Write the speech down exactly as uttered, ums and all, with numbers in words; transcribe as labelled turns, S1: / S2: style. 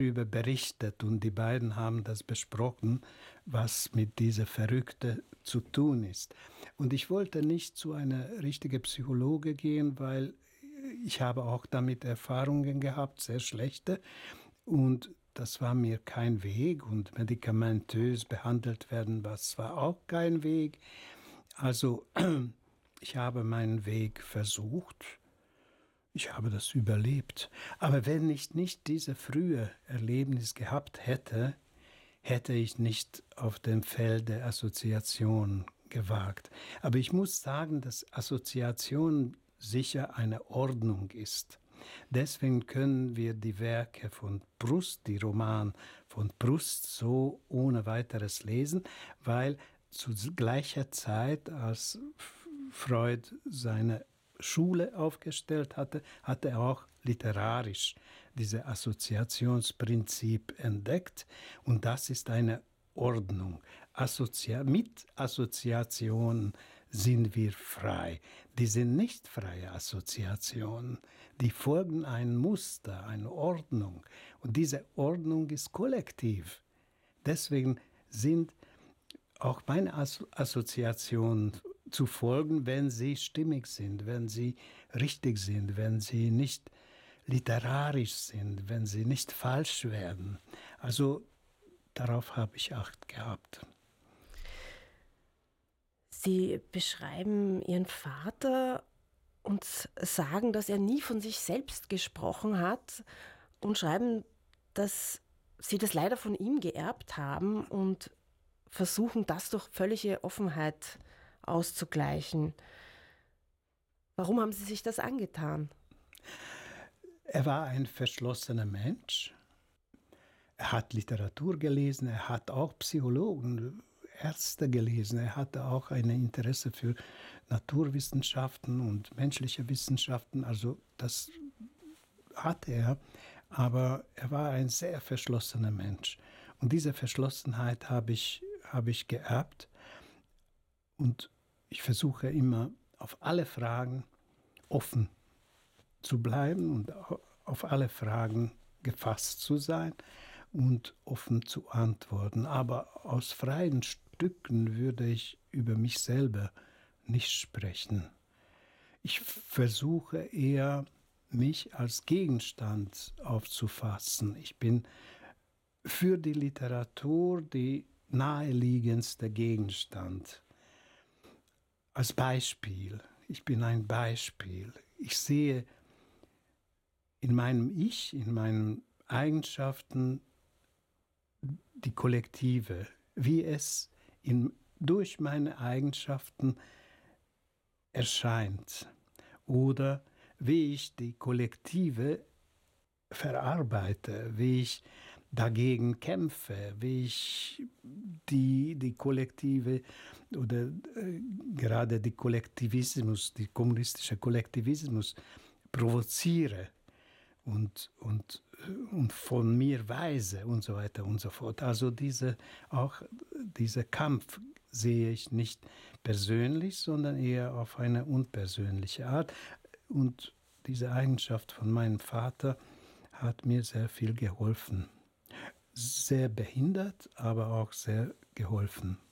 S1: darüber berichtet und die beiden haben das besprochen, was mit dieser Verrückte zu tun ist. Und ich wollte nicht zu einer richtigen Psychologe gehen, weil ich habe auch damit Erfahrungen gehabt, sehr schlechte. Und das war mir kein Weg und medikamentös behandelt werden, das war auch kein Weg. Also ich habe meinen Weg versucht. Ich habe das überlebt. Aber wenn ich nicht diese frühe Erlebnis gehabt hätte, hätte ich nicht auf dem Feld der Assoziation gewagt. Aber ich muss sagen, dass Assoziation sicher eine Ordnung ist. Deswegen können wir die Werke von Proust, die Roman von Proust, so ohne weiteres lesen, weil zu gleicher Zeit, als Freud seine Schule aufgestellt hatte, hatte er auch literarisch dieses Assoziationsprinzip entdeckt. Und das ist eine Ordnung. Assozi- mit Assoziationen sind wir frei. Die sind nicht freie Assoziationen. Die folgen einem Muster, einer Ordnung. Und diese Ordnung ist kollektiv. Deswegen sind auch meine As- Assoziationen zu folgen, wenn sie stimmig sind, wenn sie richtig sind, wenn sie nicht literarisch sind, wenn sie nicht falsch werden. Also darauf habe ich Acht gehabt.
S2: Sie beschreiben Ihren Vater und sagen, dass er nie von sich selbst gesprochen hat und schreiben, dass Sie das leider von ihm geerbt haben und versuchen, das durch völlige Offenheit auszugleichen. Warum haben Sie sich das angetan?
S1: Er war ein verschlossener Mensch. Er hat Literatur gelesen, er hat auch Psychologen, Ärzte gelesen, er hatte auch ein Interesse für Naturwissenschaften und menschliche Wissenschaften, also das hatte er, aber er war ein sehr verschlossener Mensch. Und diese Verschlossenheit habe ich, habe ich geerbt und ich versuche immer auf alle Fragen offen zu bleiben und auf alle Fragen gefasst zu sein und offen zu antworten. Aber aus freien Stücken würde ich über mich selber nicht sprechen. Ich versuche eher, mich als Gegenstand aufzufassen. Ich bin für die Literatur die naheliegendste Gegenstand. Als Beispiel. Ich bin ein Beispiel. Ich sehe in meinem Ich, in meinen Eigenschaften die Kollektive, wie es in, durch meine Eigenschaften erscheint oder wie ich die Kollektive verarbeite, wie ich dagegen kämpfe, wie ich die, die Kollektive oder äh, gerade die Kollektivismus, die kommunistische Kollektivismus provoziere und, und, und von mir weise und so weiter und so fort. Also diese, auch dieser Kampf sehe ich nicht persönlich, sondern eher auf eine unpersönliche Art. Und diese Eigenschaft von meinem Vater hat mir sehr viel geholfen. Sehr behindert, aber auch sehr geholfen.